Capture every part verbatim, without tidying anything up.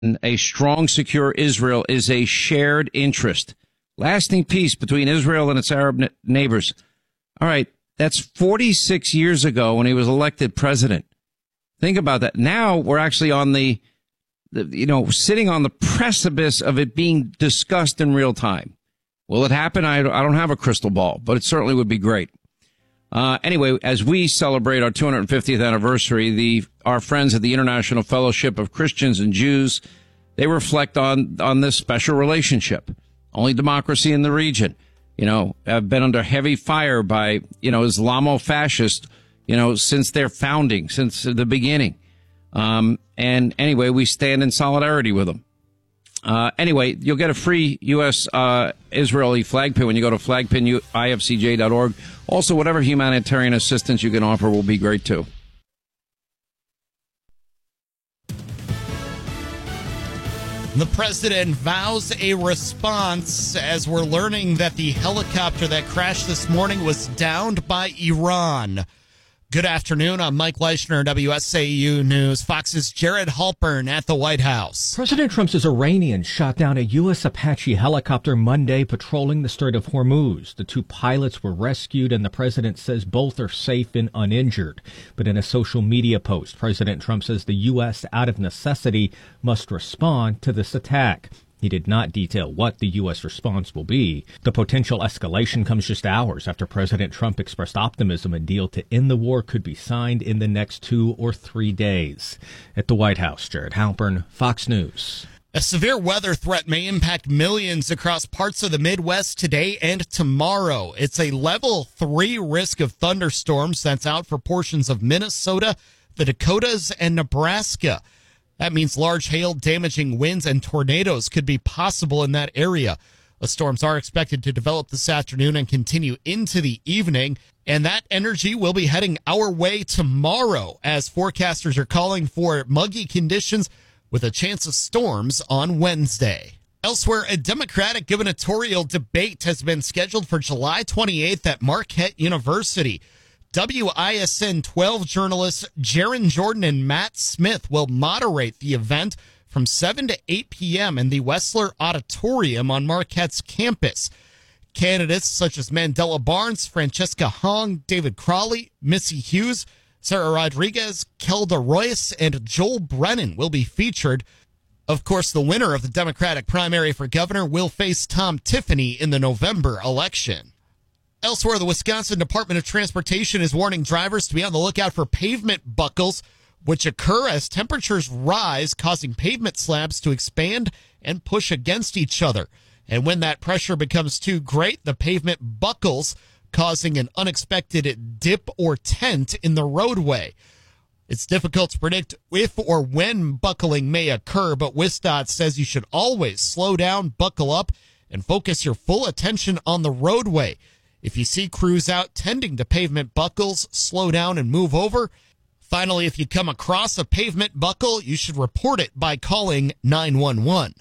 a strong, secure Israel is a shared interest. Lasting peace between Israel and its Arab neighbors. All right, that's forty-six years ago when he was elected president. Think about that. Now we're actually on the, the, you know, sitting on the precipice of it being discussed in real time. Will it happen? I, I don't have a crystal ball, but it certainly would be great. Uh, anyway, as we celebrate our two hundred fiftieth anniversary, the our friends at the International Fellowship of Christians and Jews, they reflect on on this special relationship. Only democracy in the region, you know, have been under heavy fire by, you know, Islamo-fascists, you know, since their founding, since the beginning. Um, and anyway, we stand in solidarity with them. Uh, anyway, you'll get a free U S uh, Israeli flag pin when you go to flag pin I F C J dot org. Also, whatever humanitarian assistance you can offer will be great, too. The president vows a response as we're learning that the helicopter that crashed this morning was downed by Iran. Good afternoon. I'm Mike Leishner, W S A U News. Fox's Jared Halpern at the White House. President Trump's Iranians shot down a U S Apache helicopter Monday patrolling the Strait of Hormuz. The two pilots were rescued, and the president says both are safe and uninjured. But in a social media post, President Trump says the U S, out of necessity, must respond to this attack. He did not detail what the U S response will be. The potential escalation comes just hours after President Trump expressed optimism a deal to end the war could be signed in the next two or three days. At the White House, Jared Halpern, Fox News. A severe weather threat may impact millions across parts of the Midwest today and tomorrow. It's a level three risk of thunderstorms that's out for portions of Minnesota, the Dakotas, and Nebraska. That means large hail, damaging winds, and tornadoes could be possible in that area. The storms are expected to develop this afternoon and continue into the evening, and that energy will be heading our way tomorrow as forecasters are calling for muggy conditions with a chance of storms on Wednesday. Elsewhere, a Democratic gubernatorial debate has been scheduled for July twenty-eighth at Marquette University. W I S N twelve journalists Jaron Jordan and Matt Smith will moderate the event from seven to eight p.m. in the Wessler Auditorium on Marquette's campus. Candidates such as Mandela Barnes, Francesca Hong, David Crawley, Missy Hughes, Sarah Rodriguez, Kelda Royce, and Joel Brennan will be featured. Of course, the winner of the Democratic primary for governor will face Tom Tiffany in the November election. Elsewhere, the Wisconsin Department of Transportation is warning drivers to be on the lookout for pavement buckles, which occur as temperatures rise, causing pavement slabs to expand and push against each other. And when that pressure becomes too great, the pavement buckles, causing an unexpected dip or tent in the roadway. It's difficult to predict if or when buckling may occur, but WisDOT says you should always slow down, buckle up, and focus your full attention on the roadway. If you see crews out tending to pavement buckles, slow down and move over. Finally, if you come across a pavement buckle, you should report it by calling nine one one.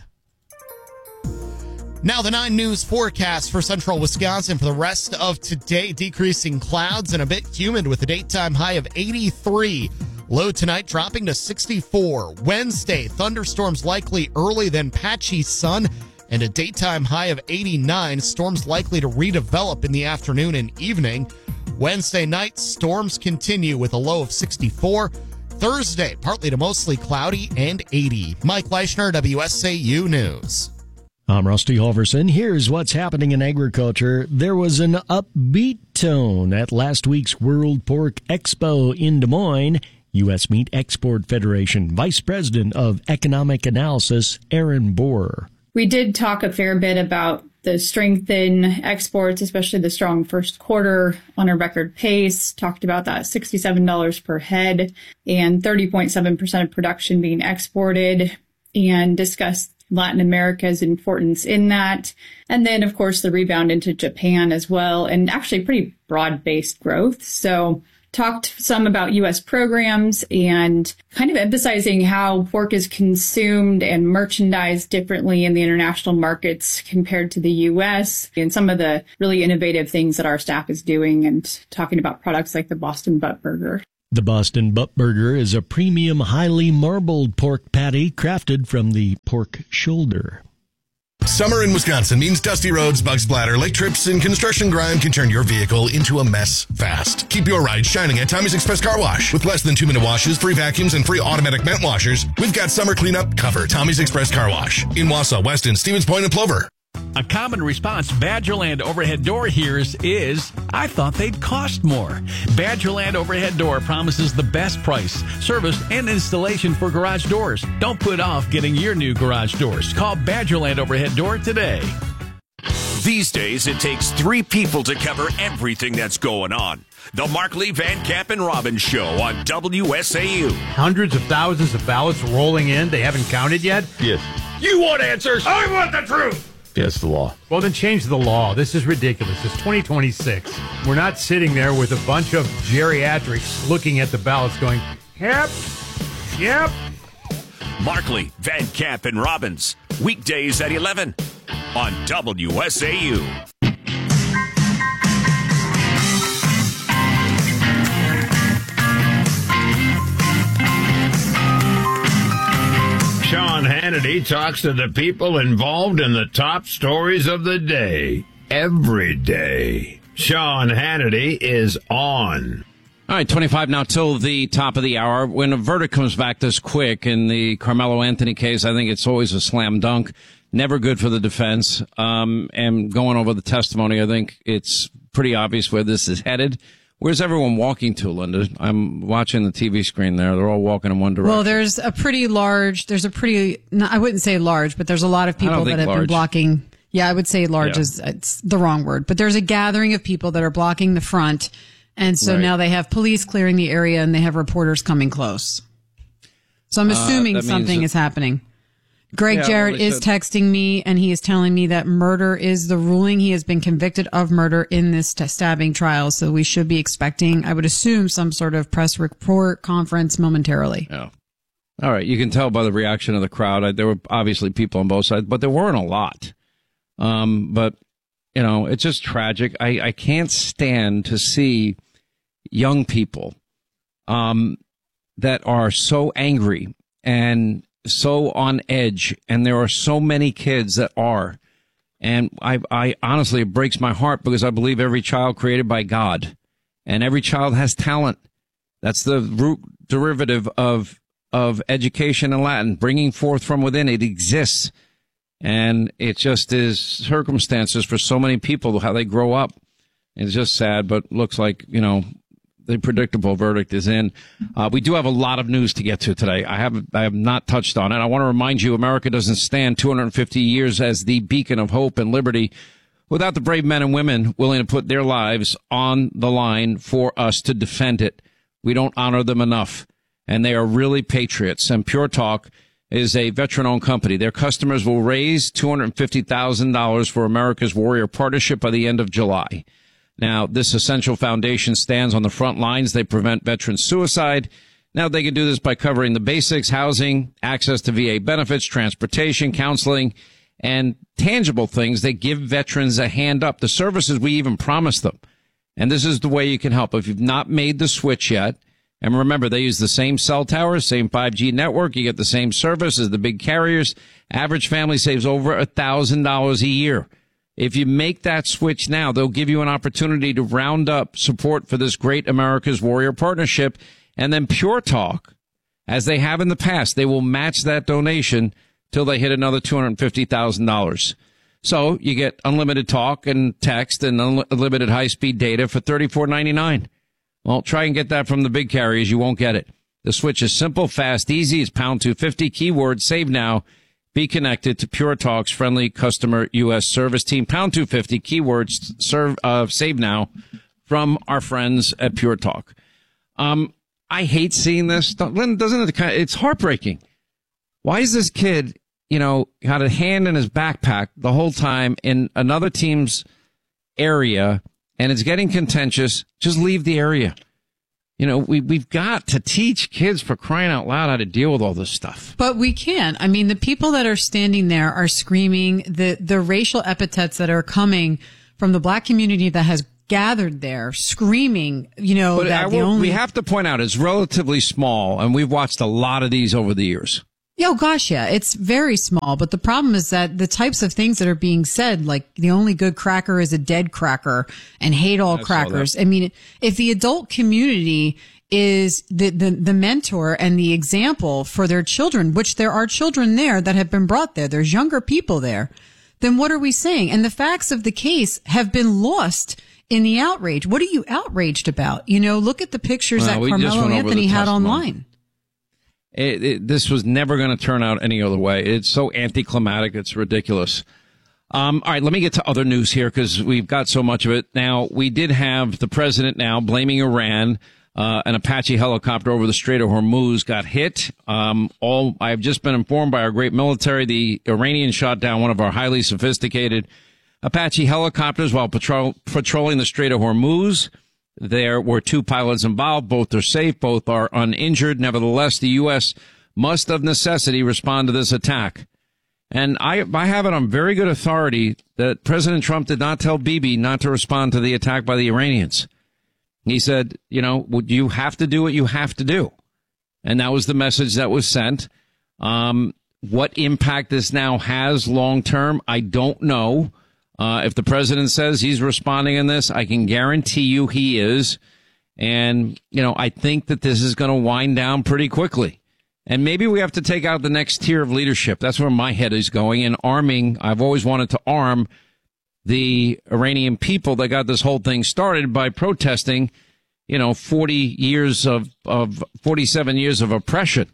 Now the nine News forecast for central Wisconsin for the rest of today. Decreasing clouds and a bit humid with a daytime high of eighty-three. Low tonight dropping to sixty-four. Wednesday, thunderstorms likely early, then patchy sun. And a daytime high of eighty-nine. Storms likely to redevelop in the afternoon and evening. Wednesday night, storms continue with a low of sixty-four. Thursday, partly to mostly cloudy and eighty. Mike Leishner, W S A U News. I'm Rusty Halverson. Here's what's happening in agriculture. There was an upbeat tone at last week's World Pork Expo in Des Moines. U S Meat Export Federation Vice President of Economic Analysis, Aaron Bohr. We did talk a fair bit about the strength in exports, especially the strong first quarter on a record pace. Talked about that sixty-seven dollars per head and thirty point seven percent of production being exported, and discussed Latin America's importance in that. And then, of course, the rebound into Japan as well, and actually pretty broad-based growth. So talked some about U S programs and kind of emphasizing how pork is consumed and merchandised differently in the international markets compared to the U S, and some of the really innovative things that our staff is doing, and talking about products like the Boston Butt Burger. The Boston Butt Burger is a premium, highly marbled pork patty crafted from the pork shoulder. Summer in Wisconsin means dusty roads, bug splatter, lake trips, and construction grime can turn your vehicle into a mess fast. Keep your ride shining at Tommy's Express Car Wash. With less than two-minute washes, free vacuums, and free automatic vent washers, we've got summer cleanup covered. Tommy's Express Car Wash in Wausau, Weston, Stevens Point, and Plover. A common response Badgerland overhead door hears is, I thought they'd cost more. Badgerland overhead door promises the best price, service, and installation for garage doors. Don't put off getting your new garage doors. Call Badgerland overhead door today. These days, it takes three people to cover everything that's going on. The Markley, Van Camp, and Robbins Show on W S A U. Hundreds of thousands of ballots rolling in. They haven't counted yet? Yes. You want answers? I want the truth. Yes, the law. Well, then change the law. This is ridiculous. It's twenty twenty-six. We're not sitting there with a bunch of geriatrics looking at the ballots going, yep, yep. Markley, Van Camp, and Robbins. Weekdays at eleven on W S A U. Sean Hannity talks to the people involved in the top stories of the day. Every day. Sean Hannity is on. All right, twenty-five now till the top of the hour. When a verdict comes back this quick in the Carmelo Anthony case, I think it's always a slam dunk. Never good for the defense. Um, and going over the testimony, I think it's pretty obvious where this is headed. Where's everyone walking to, Linda? I'm watching the T V screen there. They're all walking in one direction. Well, there's a pretty large, there's a pretty, no, I wouldn't say large, but there's a lot of people that have large. been blocking. Yeah, I would say large yeah. is it's the wrong word, but there's a gathering of people that are blocking the front. And so right. now they have police clearing the area and they have reporters coming close. So I'm assuming uh, something is happening. Greg yeah, Jarrett well, is said- texting me, and he is telling me that murder is the ruling. He has been convicted of murder in this t- stabbing trial, so we should be expecting, I would assume, some sort of press report conference momentarily. Yeah. All right. You can tell by the reaction of the crowd. I, there were obviously people on both sides, but there weren't a lot. Um, but, you know, it's just tragic. I, I can't stand to see young people um, that are so angry and so on edge, and there are so many kids that are. And I, I honestly, it breaks my heart because I believe every child created by God, and every child has talent. That's the root derivative of of education in Latin, bringing forth from within. It exists, and it just is circumstances for so many people how they grow up. It's just sad, but looks like, you know, the predictable verdict is in. Uh, we do have a lot of news to get to today. I have I have not touched on it. I want to remind you, America doesn't stand two hundred fifty years as the beacon of hope and liberty without the brave men and women willing to put their lives on the line for us to defend it. We don't honor them enough, and they are really patriots. And Pure Talk is a veteran-owned company. Their customers will raise two hundred fifty thousand dollars for America's Warrior Partnership by the end of July. Now, this essential foundation stands on the front lines. They prevent veteran suicide. Now, they can do this by covering the basics, housing, access to V A benefits, transportation, counseling, and tangible things that give veterans a hand up, the services we even promise them. And this is the way you can help. If you've not made the switch yet, and remember, they use the same cell towers, same five G network. You get the same service as the big carriers. Average family saves over one thousand dollars a year. If you make that switch now, they'll give you an opportunity to round up support for this great America's Warrior Partnership. And then Pure Talk, as they have in the past, they will match that donation till they hit another two hundred fifty thousand dollars. So you get unlimited talk and text and unlimited high-speed data for thirty-four ninety-nine. Well, try and get that from the big carriers. You won't get it. The switch is simple, fast, easy. It's pound two fifty, keyword save now. Be connected to Pure Talk's friendly customer U S service team. Pound two fifty, keywords serve, uh, save now from our friends at Pure Talk. Um, I hate seeing this. Doesn't it? It's heartbreaking. Why is this kid, you know, got a hand in his backpack the whole time in another team's area and it's getting contentious? Just leave the area. You know, we, we've got to teach kids, for crying out loud, how to deal with all this stuff. But we can. I mean, the people that are standing there are screaming the, the racial epithets that are coming from the black community that has gathered there screaming, you know, but that I the will, only... we have to point out it's relatively small, and we've watched a lot of these over the years. Oh, gosh, yeah. It's very small. But the problem is that the types of things that are being said, like the only good cracker is a dead cracker and hate all I crackers. I mean, if the adult community is the, the, the mentor and the example for their children, which there are children there that have been brought there, there's younger people there, then what are we saying? And the facts of the case have been lost in the outrage. What are you outraged about? You know, look at the pictures well, that Carmelo Anthony had online. It, it, this was never going to turn out any other way. It's so anticlimactic. It's ridiculous. Um, all right, let me get to other news here because we've got so much of it. Now, we did have the president now blaming Iran. Uh, an Apache helicopter over the Strait of Hormuz got hit. Um, all I've just been informed by our great military, the Iranians shot down one of our highly sophisticated Apache helicopters while patrol, patrolling the Strait of Hormuz. There were two pilots involved. Both are safe. Both are uninjured. Nevertheless, the U S must of necessity respond to this attack. And I, I have it on very good authority that President Trump did not tell Bibi not to respond to the attack by the Iranians. He said, you know, you have to do what you have to do. And that was the message that was sent. Um, what impact this now has long term, I don't know. Uh, if the president says he's responding in this, I can guarantee you he is. And, you know, I think that this is going to wind down pretty quickly. And maybe we have to take out the next tier of leadership. That's where my head is going. And arming, I've always wanted to arm the Iranian people that got this whole thing started by protesting, you know, forty years of, of forty-seven years of oppression.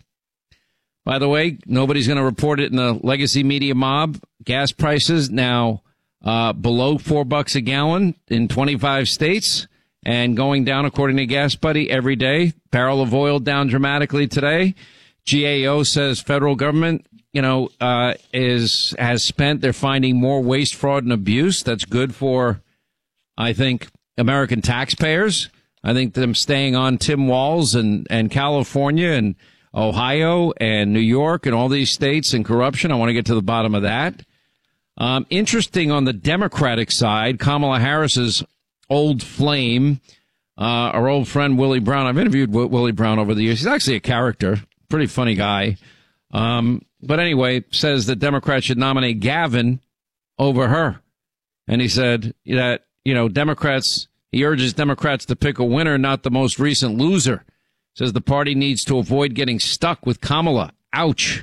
By the way, nobody's going to report it in the legacy media mob. Gas prices now Uh, below four bucks a gallon in twenty-five states and going down, according to Gas Buddy, every day. Barrel of oil down dramatically today. G A O says federal government, you know, uh, is, has spent, they're finding more waste, fraud, and abuse. That's good for, I think, American taxpayers. I think them staying on Tim Walz and, and California and Ohio and New York and all these states and corruption. I want to get to the bottom of that. Um, interesting on the Democratic side, Kamala Harris's old flame, uh, our old friend Willie Brown. I've interviewed w- Willie Brown over the years. He's actually a character, pretty funny guy. Um, but anyway, says that Democrats should nominate Gavin over her. And he said that, you know, Democrats, he urges Democrats to pick a winner, not the most recent loser. Says the party needs to avoid getting stuck with Kamala. Ouch.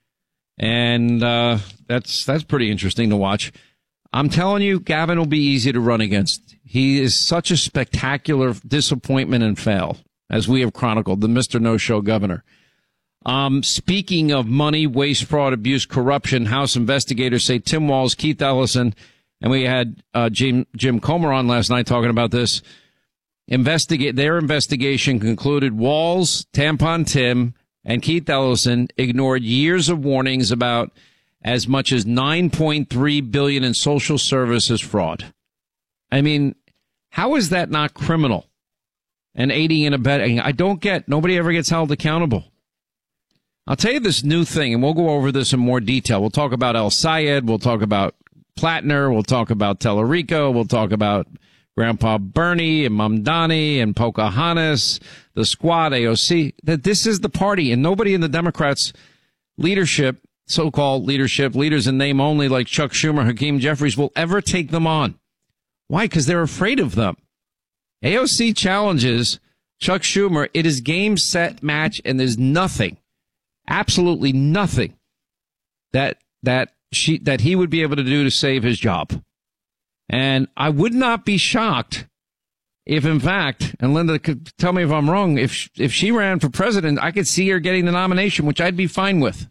And uh, that's that's pretty interesting to watch. I'm telling you, Gavin will be easy to run against. He is such a spectacular disappointment and fail, as we have chronicled, the Mister No-Show governor. Um, speaking of money, waste, fraud, abuse, corruption, House investigators say Tim Walz, Keith Ellison, and we had uh, Jim, Jim Comer on last night talking about this. Investigate Their investigation concluded Walz, Tampon Tim, and Keith Ellison ignored years of warnings about as much as nine point three billion dollars in social services fraud. I mean, how is that not criminal and aiding and abetting? I don't get, nobody ever gets held accountable. I'll tell you this new thing, and we'll go over this in more detail. We'll talk about El Sayed. We'll talk about Plattner. We'll talk about Tellerico. We'll talk about Grandpa Bernie and Mamdani and Pocahontas, the squad, A O C, that this is the party, and nobody in the Democrats' leadership, so-called leadership, leaders in name only like Chuck Schumer, Hakeem Jeffries, will ever take them on. Why? Because they're afraid of them. A O C challenges Chuck Schumer. It is game, set, match, and there's nothing, absolutely nothing that that she that he would be able to do to save his job. And I would not be shocked if, in fact, and Linda could tell me if I'm wrong, if if she ran for president, I could see her getting the nomination, which I'd be fine with.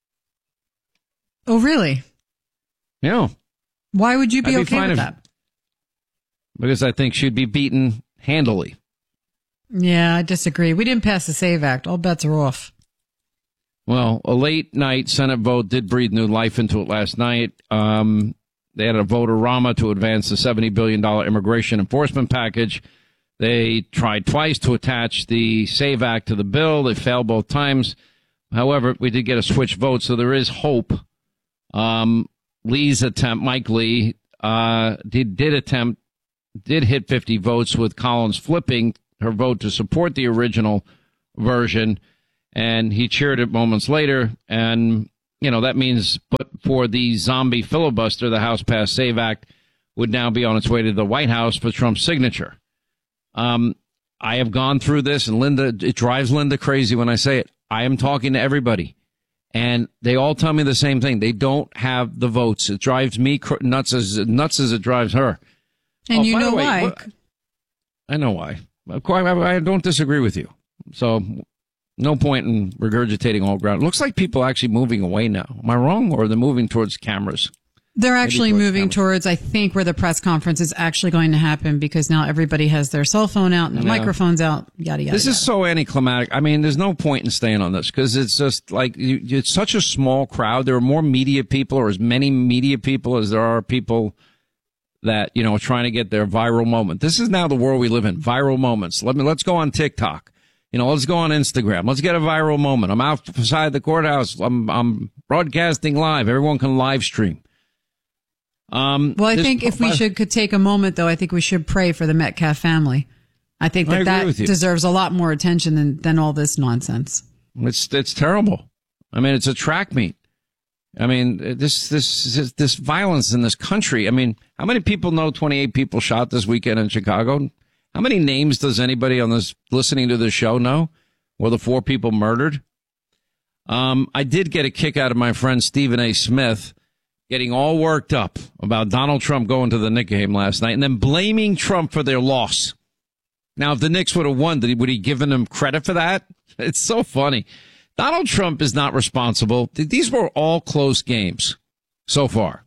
Oh, really? Yeah. Why would you be, be okay with if, that? Because I think she'd be beaten handily. Yeah, I disagree. We didn't pass the SAVE Act. All bets are off. Well, a late night Senate vote did breathe new life into it last night. Um, they had a vote-a-rama to advance the seventy billion dollars immigration enforcement package. They tried twice to attach the SAVE Act to the bill. They failed both times. However, we did get a switch vote, so there is hope. Um, Lee's attempt, Mike Lee, uh, did, did attempt, did hit fifty votes, with Collins flipping her vote to support the original version, and he cheered it moments later. And, you know, that means, but for the zombie filibuster, the House passed SAVE Act would now be on its way to the White House for Trump's signature. Um, I have gone through this, and Linda, it drives Linda crazy when I say it. I am talking to everybody, and they all tell me the same thing. They don't have the votes. It drives me cr- nuts as nuts as it drives her. And oh, you know way, why? What, I know why. Of course, I, I don't disagree with you. So no point in regurgitating all ground. It looks like people are actually moving away now. Am I wrong? Or they're moving towards cameras? They're actually towards moving cameras. towards, I think, where the press conference is actually going to happen, because now everybody has their cell phone out and their Yeah. microphones out, yada, yada. This yada. is so anticlimactic. I mean, there's no point in staying on this, because it's just like, you, it's such a small crowd. There are more media people, or as many media people as there are people that, you know, are trying to get their viral moment. This is now the world we live in. Viral moments. Let me, let's go on TikTok. You know, let's go on Instagram. Let's get a viral moment. I'm outside the courthouse. I'm, I'm broadcasting live. Everyone can live stream. Um, well, I this- think if we should could take a moment, though, I think we should pray for the Metcalf family. I think I that agree that with you. deserves a lot more attention than, than all this nonsense. It's it's terrible. I mean, it's a track meet. I mean, this this this, this violence in this country. I mean, how many people know twenty-eight people shot this weekend in Chicago? How many names does anybody on this listening to this show know? Were the four people murdered? Um, I did get a kick out of my friend Stephen A. Smith getting all worked up about Donald Trump going to the Knicks game last night and then blaming Trump for their loss. Now, if the Knicks would have won, did he, would he given them credit for that? It's so funny. Donald Trump is not responsible. These were all close games so far.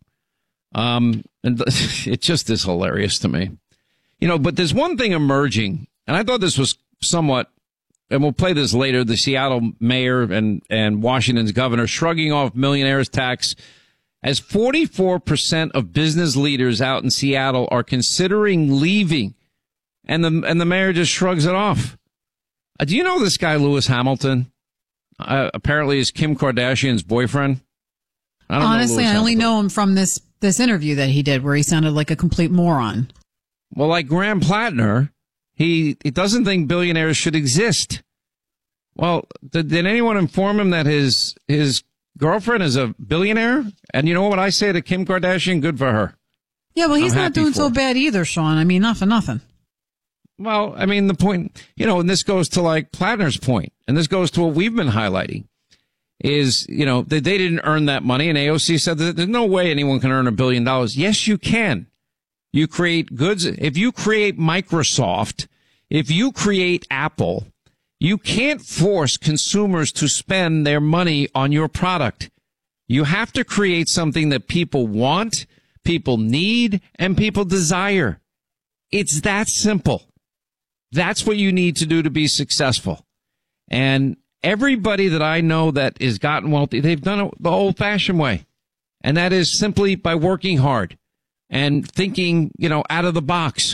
Um, and it just is hilarious to me. You know, but there's one thing emerging, and I thought this was somewhat, and we'll play this later, the Seattle mayor and, and Washington's governor shrugging off millionaires tax, as forty-four percent of business leaders out in Seattle are considering leaving, and the and the mayor just shrugs it off. Uh, do you know this guy, Lewis Hamilton? Uh, apparently is Kim Kardashian's boyfriend. I don't Honestly, know I only Hamilton. know him from this this interview that he did where he sounded like a complete moron. Well, like Graham Plattner, he, he doesn't think billionaires should exist. Well, did, did anyone inform him that his his girlfriend is a billionaire? And you know what I say to Kim Kardashian? Good for her. Yeah, well, he's I'm not happy doing for so her. bad either, Sean. I mean, not for nothing. Well, I mean, the point, you know, and this goes to like Plattner's point, and this goes to what we've been highlighting, is, you know, that they didn't earn that money, and A O C said that there's no way anyone can earn a billion dollars. Yes, you can. You create goods. If you create Microsoft, if you create Apple, you can't force consumers to spend their money on your product. You have to create something that people want, people need, and people desire. It's that simple. That's what you need to do to be successful. And everybody that I know that has gotten wealthy, they've done it the old-fashioned way. And that is simply by working hard and thinking, you know, out of the box.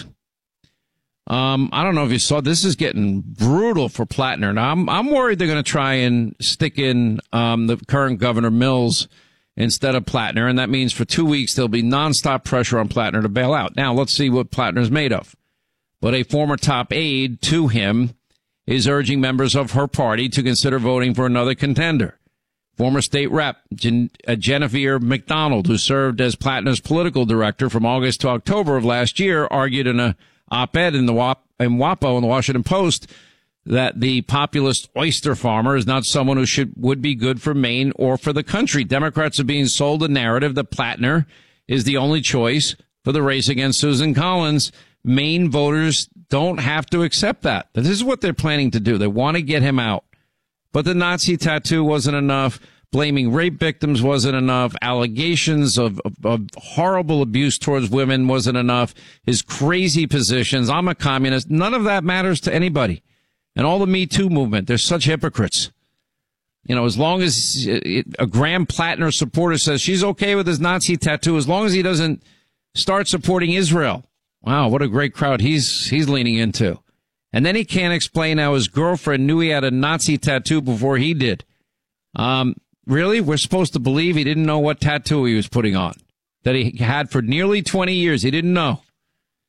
Um, I don't know if you saw, this is getting brutal for Plattner. Now, I'm, I'm worried they're going to try and stick in um, the current Governor Mills instead of Plattner. And that means for two weeks, there'll be nonstop pressure on Plattner to bail out. Now, let's see what Plattner's made of. But a former top aide to him is urging members of her party to consider voting for another contender. Former state rep Gen- uh, Genevieve McDonald, who served as Plattner's political director from August to October of last year, argued in a op-ed in the W A P, in WAPO in the Washington Post that the populist oyster farmer is not someone who should would be good for Maine or for the country. Democrats are being sold a narrative that Plattner is the only choice for the race against Susan Collins. Maine voters don't have to accept that. This is what they're planning to do. They want to get him out. But the Nazi tattoo wasn't enough. Blaming rape victims wasn't enough. Allegations of, of, of horrible abuse towards women wasn't enough. His crazy positions. I'm a communist. None of that matters to anybody. And all the Me Too movement, they're such hypocrites. You know, as long as it, a Graham Plattner supporter says she's okay with his Nazi tattoo, as long as he doesn't start supporting Israel. Wow, what a great crowd he's he's leaning into. And then he can't explain how his girlfriend knew he had a Nazi tattoo before he did. Um, really? We're supposed to believe he didn't know what tattoo he was putting on, that he had for nearly twenty years. He didn't know.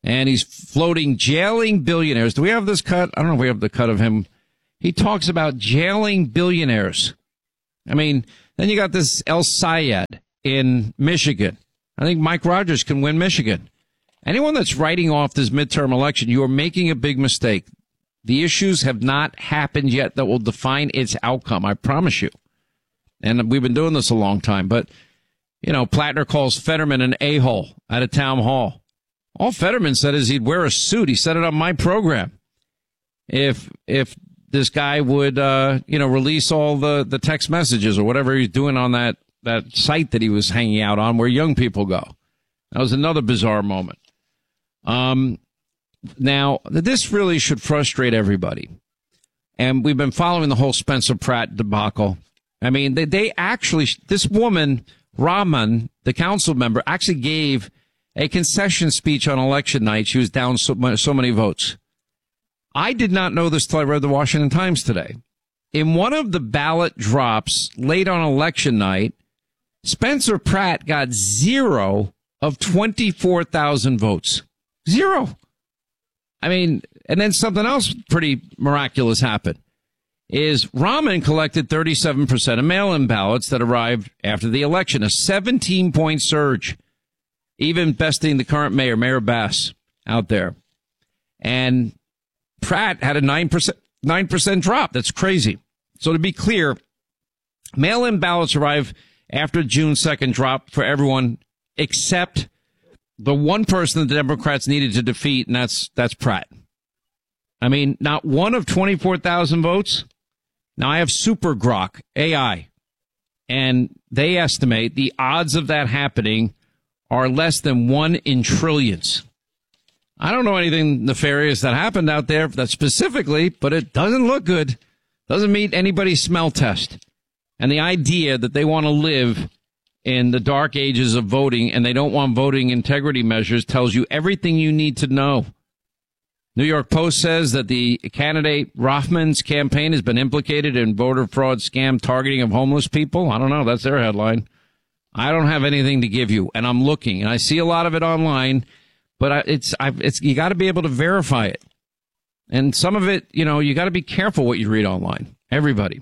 And he's floating jailing billionaires. Do we have this cut? I don't know if we have the cut of him. He talks about jailing billionaires. I mean, then you got this El Sayed in Michigan. I think Mike Rogers can win Michigan. Anyone that's writing off this midterm election, you are making a big mistake. The issues have not happened yet that will define its outcome, I promise you. And we've been doing this a long time. But, you know, Plattner calls Fetterman an a-hole at a town hall. All Fetterman said is he'd wear a suit. He said it on my program. If if this guy would, uh, you know, release all the, the text messages or whatever he's doing on that, that site that he was hanging out on where young people go. That was another bizarre moment. Um, now, this really should frustrate everybody. And we've been following the whole Spencer Pratt debacle. I mean, they, they actually, this woman, Rahman, the council member, actually gave a concession speech on election night. She was down so, so many votes. I did not know this till I read the Washington Times today. In one of the ballot drops late on election night, Spencer Pratt got zero of twenty-four thousand votes. Zero. I mean, and then something else pretty miraculous happened. Is Rahman collected thirty-seven percent of mail-in ballots that arrived after the election, a seventeen-point surge, even besting the current mayor, Mayor Bass, out there. And Pratt had a nine percent, nine percent drop. That's crazy. So to be clear, mail-in ballots arrive after June second drop for everyone except the one person that the Democrats needed to defeat, and that's that's Pratt. I mean, not one of twenty-four thousand votes. Now, I have Super Grok A I, and they estimate the odds of that happening are less than one in trillions. I don't know anything nefarious that happened out there that specifically, but it doesn't look good. Doesn't meet anybody's smell test. And the idea that they want to live in the dark ages of voting and they don't want voting integrity measures tells you everything you need to know. New York Post says that the candidate Rahman's campaign has been implicated in voter fraud scam targeting of homeless people. I don't know. That's their headline. I don't have anything to give you, and I'm looking, and I see a lot of it online, but I, it's, I've, it's, you got to be able to verify it. And some of it, you know, you got to be careful what you read online. Everybody.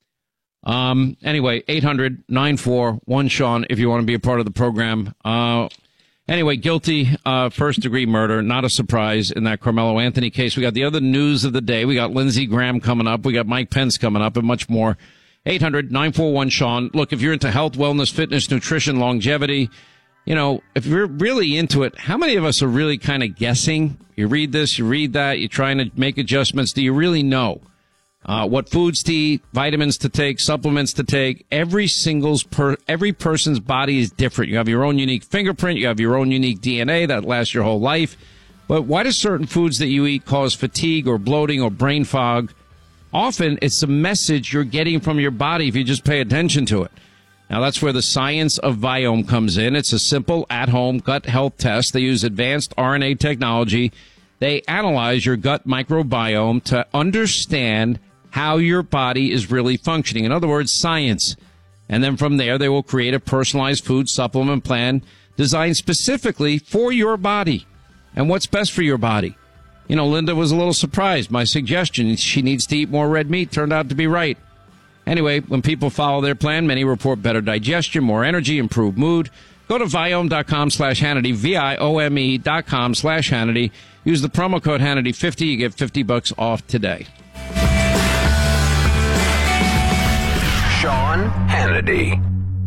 Um, anyway, eight hundred nine four one Sean, if you want to be a part of the program. Uh, Anyway, guilty, uh, first-degree murder. Not a surprise in that Carmelo Anthony case. We got the other news of the day. We got Lindsey Graham coming up. We got Mike Pence coming up and much more. eight hundred nine four one Sean. Look, if you're into health, wellness, fitness, nutrition, longevity, you know, if you're really into it, how many of us are really kind of guessing? You read this, you read that, you're trying to make adjustments. Do you really know? Uh, what foods to eat, vitamins to take, supplements to take. Every single's per, every person's body is different. You have your own unique fingerprint. You have your own unique D N A that lasts your whole life. But why do certain foods that you eat cause fatigue or bloating or brain fog? Often it's a message you're getting from your body if you just pay attention to it. Now, that's where the science of Viome comes in. It's a simple at-home gut health test. They use advanced R N A technology. They analyze your gut microbiome to understand how your body is really functioning. In other words, science. And then from there, they will create a personalized food supplement plan designed specifically for your body and what's best for your body. You know, Linda was a little surprised. My suggestion, she needs to eat more red meat, turned out to be right. Anyway, when people follow their plan, many report better digestion, more energy, improved mood. Go to Viome.com slash Hannity, V I O M E dot com slash Hannity. Use the promo code Hannity fifty. You get fifty bucks off today. Sean Hannity.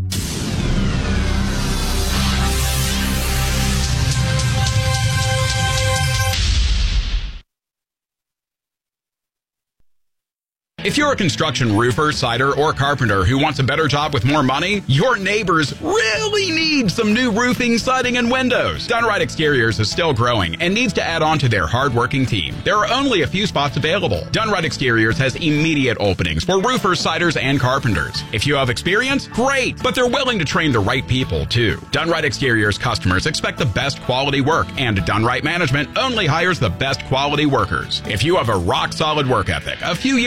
If you're a construction roofer, sider, or carpenter who wants a better job with more money, your neighbors really need some new roofing, siding, and windows. Dunright Exteriors is still growing and needs to add on to their hardworking team. There are only a few spots available. Dunright Exteriors has immediate openings for roofers, siders, and carpenters. If you have experience, great, but they're willing to train the right people, too. Dunright Exteriors customers expect the best quality work, and Dunright Management only hires the best quality workers. If you have a rock-solid work ethic, a few years of construction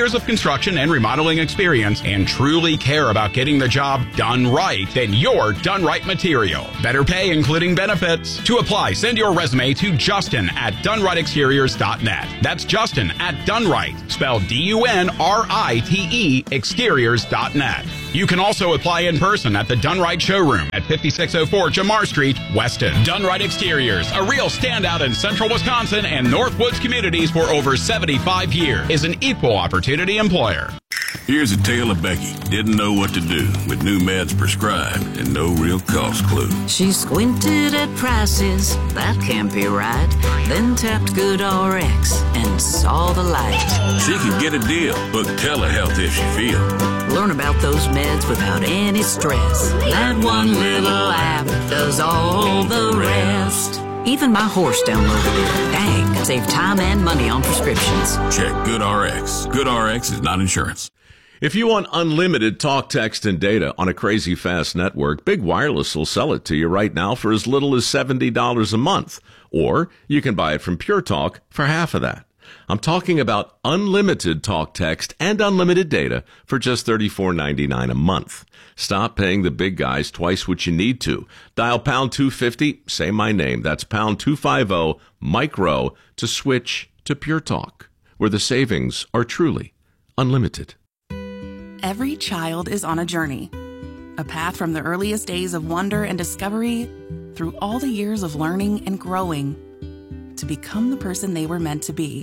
construction and remodeling experience and truly care about getting the job done right, then you're Done Right material. Better pay, including benefits. To apply, send your resume to Justin at done right exteriors dot net. That's Justin at Dunright, spelled D U N R I T E, exteriors dot net. You can also apply in person at the Done Right showroom at fifty-six oh four Jamar Street, Weston. Done Right Exteriors, a real standout in central Wisconsin and Northwoods communities for over seventy-five years, is an equal opportunity employer. Here's a tale of Becky. Didn't know what to do with new meds prescribed and no real cost clue. She squinted at prices, that can't be right. Then tapped GoodRx and saw the light. She could get a deal, book telehealth if she feel. Learn about those meds without any stress. That one little app does all the rest. Even my horse downloaded it. Dang, save time and money on prescriptions. Check GoodRx. GoodRx is not insurance. If you want unlimited talk, text, and data on a crazy fast network, Big Wireless will sell it to you right now for as little as seventy dollars a month. Or you can buy it from Pure Talk for half of that. I'm talking about unlimited talk, text, and unlimited data for just thirty-four ninety-nine a month. Stop paying the big guys twice what you need to. Dial pound two fifty, say my name. That's pound two fifty, micro, to switch to Pure Talk, where the savings are truly unlimited. Every child is on a journey, a path from the earliest days of wonder and discovery through all the years of learning and growing to become the person they were meant to be.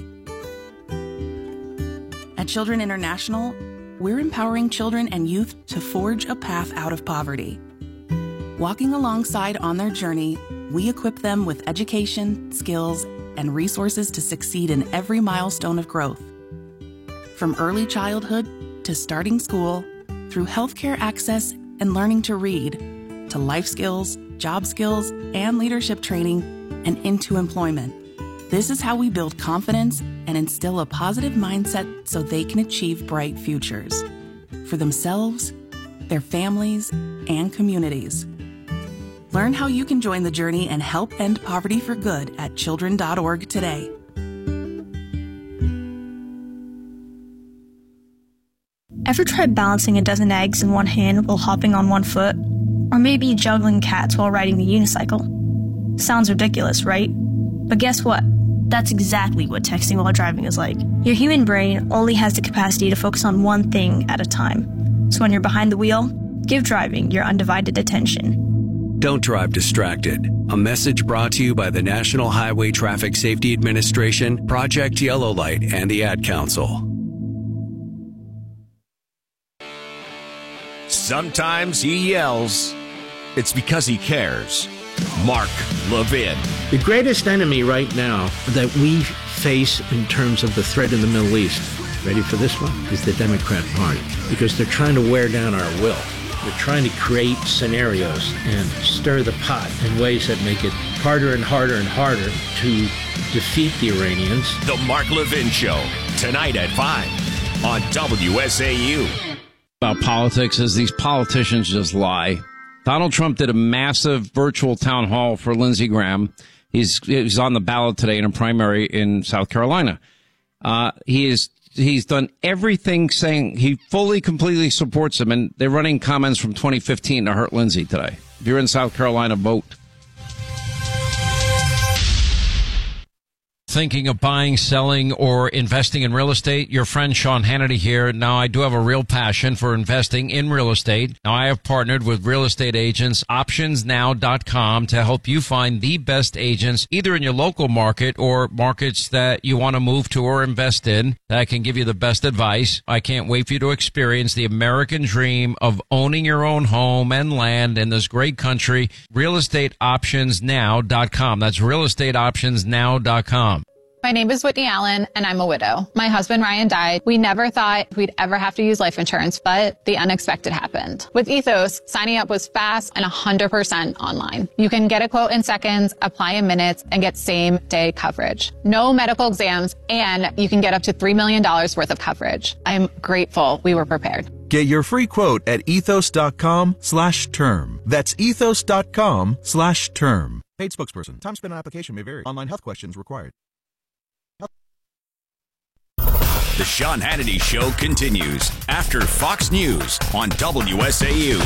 At Children International, we're empowering children and youth to forge a path out of poverty. Walking alongside on their journey, we equip them with education, skills, and resources to succeed in every milestone of growth. From early childhood to starting school, through healthcare access and learning to read, to life skills, job skills, and leadership training, and into employment. This is how we build confidence and instill a positive mindset so they can achieve bright futures for themselves, their families, and communities. Learn how you can join the journey and help end poverty for good at children dot org today. Ever tried balancing a dozen eggs in one hand while hopping on one foot? Or maybe juggling cats while riding the unicycle? Sounds ridiculous, right? But guess what? That's exactly what texting while driving is like. Your human brain only has the capacity to focus on one thing at a time. So when you're behind the wheel, give driving your undivided attention. Don't drive distracted. A message brought to you by the National Highway Traffic Safety Administration, Project Yellow Light, and the Ad Council. Sometimes he yells. It's because he cares. Mark Levin. The greatest enemy right now that we face in terms of the threat in the Middle East, ready for this one, is the Democrat Party. Because they're trying to wear down our will. They're trying to create scenarios and stir the pot in ways that make it harder and harder and harder to defeat the Iranians. The Mark Levin Show, tonight at five on W S A U. About politics is these politicians just lie. Donald Trump did a massive virtual town hall for Lindsey Graham. He's he's on the ballot today in a primary in South Carolina. Uh, he is he's done everything saying he fully, completely supports him, and they're running comments from twenty fifteen to hurt Lindsey today. If you're in South Carolina, vote. Thinking of buying, selling, or investing in real estate? Your friend Sean Hannity here. Now, I do have a real passion for investing in real estate. Now, I have partnered with real estate agents, options now dot com, to help you find the best agents, either in your local market or markets that you want to move to or invest in, that can give you the best advice. I can't wait for you to experience the American dream of owning your own home and land in this great country. real estate options now dot com. That's real estate options now dot com. My name is Whitney Allen, and I'm a widow. My husband, Ryan, died. We never thought we'd ever have to use life insurance, but the unexpected happened. With Ethos, signing up was fast and one hundred percent online. You can get a quote in seconds, apply in minutes, and get same-day coverage. No medical exams, and you can get up to three million dollars worth of coverage. I'm grateful we were prepared. Get your free quote at ethos.com slash term. That's ethos.com slash term. Paid spokesperson. Time spent on application may vary. Online health questions required. The Sean Hannity Show continues after Fox News on W S A U.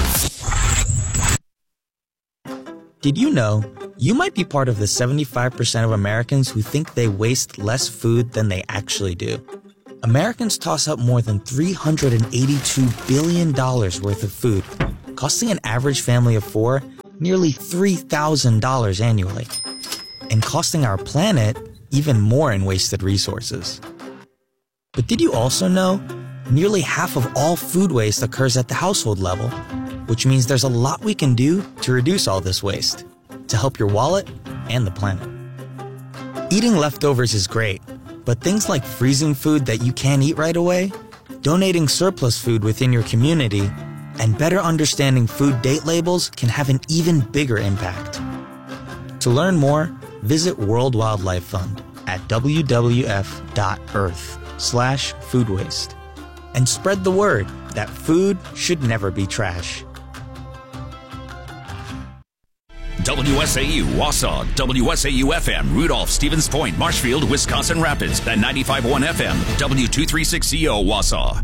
Did you know you might be part of the seventy-five percent of Americans who think they waste less food than they actually do? Americans toss up more than three hundred eighty-two billion dollars worth of food, costing an average family of four nearly three thousand dollars annually, and costing our planet even more in wasted resources. But did you also know nearly half of all food waste occurs at the household level, which means there's a lot we can do to reduce all this waste, to help your wallet and the planet. Eating leftovers is great, but things like freezing food that you can't eat right away, donating surplus food within your community, and better understanding food date labels can have an even bigger impact. To learn more, visit World Wildlife Fund at w w f dot earth slash food waste and spread the word that food should never be trash. W S A U, Wausau, W S A U F M, Rudolph, Stevens Point, Marshfield, Wisconsin Rapids, and ninety-five point one F M, W two thirty-six C O, Wausau.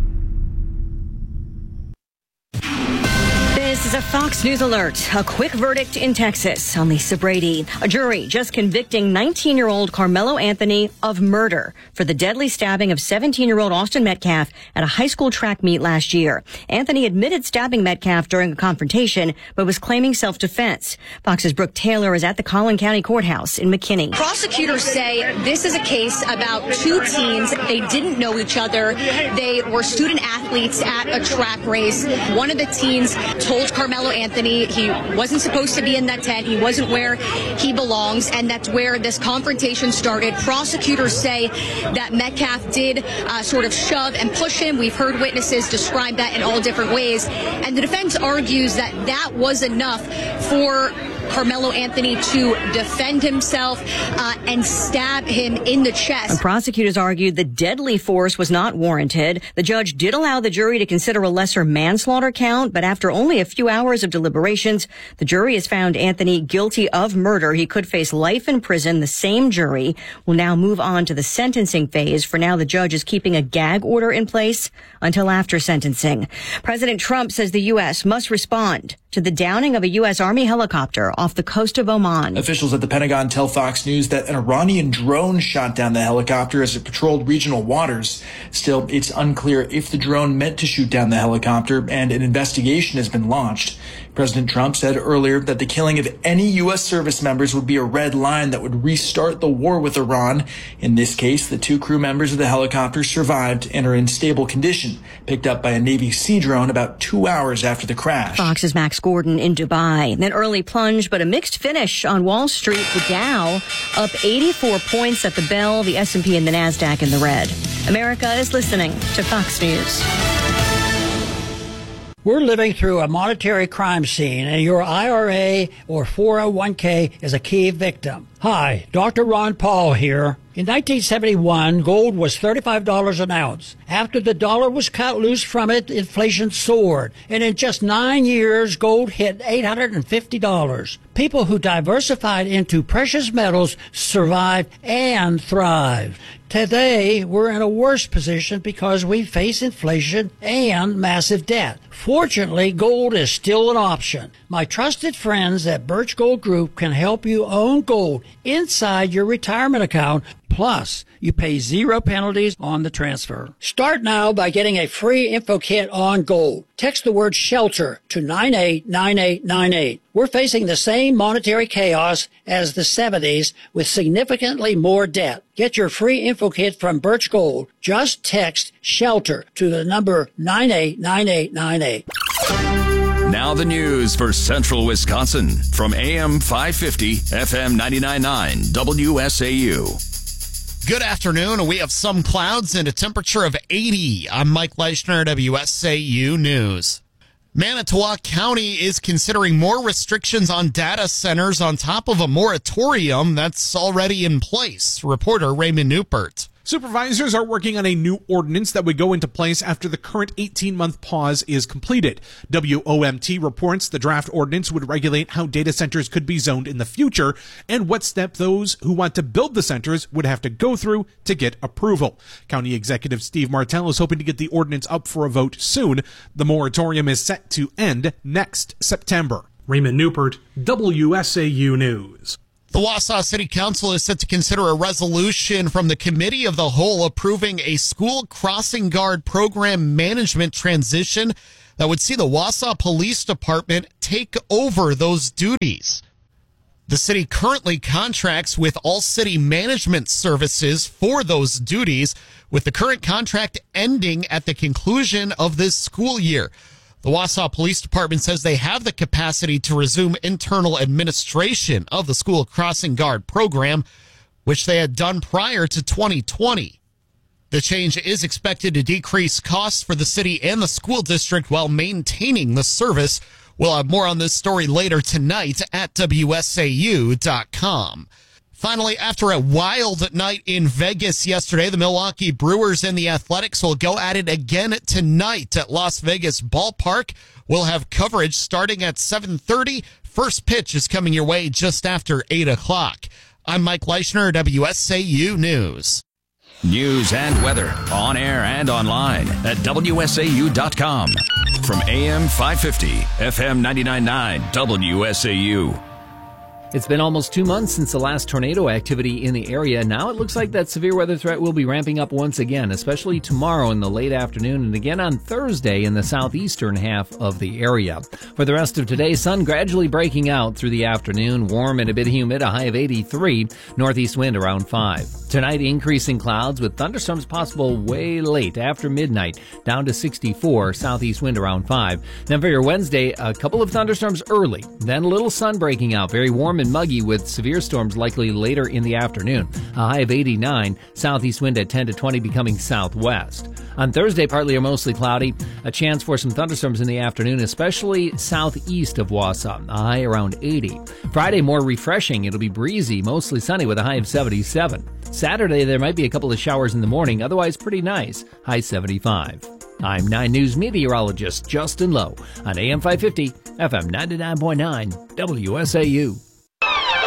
This is a Fox News alert. A quick verdict in Texas on Lisa Brady. A jury just convicting nineteen-year-old Carmelo Anthony of murder for the deadly stabbing of seventeen-year-old Austin Metcalf at a high school track meet last year. Anthony admitted stabbing Metcalf during a confrontation, but was claiming self-defense. Fox's Brooke Taylor is at the Collin County Courthouse in McKinney. Prosecutors say this is a case about two teens. They didn't know each other. They were student athletes at a track race. One of the teens told Carmelo Anthony he wasn't supposed to be in that tent. He wasn't where he belongs, and that's where this confrontation started. Prosecutors say that Metcalf did uh, sort of shove and push him. We've heard witnesses describe that in all different ways, and the defense argues that that was enough for Carmelo Anthony to defend himself uh, and stab him in the chest. And prosecutors argued the deadly force was not warranted. The judge did allow the jury to consider a lesser manslaughter count, but after only a few hours of deliberations, the jury has found Anthony guilty of murder. He could face life in prison. The same jury will now move on to the sentencing phase. For now, the judge is keeping a gag order in place until after sentencing. President Trump says the U S must respond to the downing of a U S Army helicopter off the coast of Oman. Officials at the Pentagon tell Fox News that an Iranian drone shot down the helicopter as it patrolled regional waters. Still, it's unclear if the drone meant to shoot down the helicopter, and an investigation has been launched. President Trump said earlier that the killing of any U S service members would be a red line that would restart the war with Iran. In this case, the two crew members of the helicopter survived and are in stable condition, picked up by a Navy Sea drone about two hours after the crash. Fox's Max Gordon in Dubai. An early plunge, but a mixed finish on Wall Street. The Dow up eighty-four points at the bell, the S and P and the NASDAQ in the red. America is listening to Fox News. We're living through a monetary crime scene, and your I R A or four oh one k is a key victim. Hi, Doctor Ron Paul here. In nineteen seventy-one, gold was thirty-five dollars an ounce. After the dollar was cut loose from it, inflation soared. And in just nine years, gold hit eight hundred fifty dollars. People who diversified into precious metals survived and thrived. Today, we're in a worse position because we face inflation and massive debt. Fortunately, gold is still an option. My trusted friends at Birch Gold Group can help you own gold inside your retirement account. Plus, you pay zero penalties on the transfer. Start now by getting a free info kit on gold. Text the word SHELTER to nine eight nine eight nine eight. We're facing the same monetary chaos as the seventies with significantly more debt. Get your free info kit from Birch Gold. Just text SHELTER to the number nine eight nine eight nine eight. Now the news for Central Wisconsin from A M five fifty, F M ninety-nine point nine, W S A U. Good afternoon. We have some clouds and a temperature of eighty. I'm Mike Leischner, W S A U News. Manitowoc County is considering more restrictions on data centers on top of a moratorium that's already in place. Reporter Raymond Newpert. Supervisors are working on a new ordinance that would go into place after the current eighteen-month pause is completed. W O M T reports the draft ordinance would regulate how data centers could be zoned in the future and what step those who want to build the centers would have to go through to get approval. County Executive Steve Martell is hoping to get the ordinance up for a vote soon. The moratorium is set to end next September. Raymond Newport, W S A U News. The Wausau City Council is set to consider a resolution from the Committee of the Whole approving a school crossing guard program management transition that would see the Wausau Police Department take over those duties. The city currently contracts with All City Management Services for those duties, with the current contract ending at the conclusion of this school year. The Wausau Police Department says they have the capacity to resume internal administration of the school crossing guard program, which they had done prior to twenty twenty. The change is expected to decrease costs for the city and the school district while maintaining the service. We'll have more on this story later tonight at W S A U dot com. Finally, after a wild night in Vegas yesterday, the Milwaukee Brewers and the Athletics will go at it again tonight at Las Vegas Ballpark. We'll have coverage starting at seven thirty. First pitch is coming your way just after eight o'clock. I'm Mike Leischner, W S A U News. News and weather on air and online at W S A U dot com. From A M five fifty, F M ninety-nine point nine, W S A U. It's been almost two months since the last tornado activity in the area. Now it looks like that severe weather threat will be ramping up once again, especially tomorrow in the late afternoon and again on Thursday in the southeastern half of the area. For the rest of today, sun gradually breaking out through the afternoon, warm and a bit humid, a high of eighty-three, northeast wind around five. Tonight, increasing clouds with thunderstorms possible way late after midnight, down to sixty-four, southeast wind around five. Then for your Wednesday, a couple of thunderstorms early, then a little sun breaking out, very warm and muggy with severe storms likely later in the afternoon. A high of eighty-nine, southeast wind at ten to twenty becoming southwest. On Thursday, partly or mostly cloudy, a chance for some thunderstorms in the afternoon, especially southeast of Wausau, a high around eighty. Friday, more refreshing. It'll be breezy, mostly sunny with a high of seventy-seven. Saturday, there might be a couple of showers in the morning, otherwise pretty nice, high seventy-five. I'm nine News meteorologist Justin Lowe on A M five fifty, F M ninety-nine point nine, W S A U.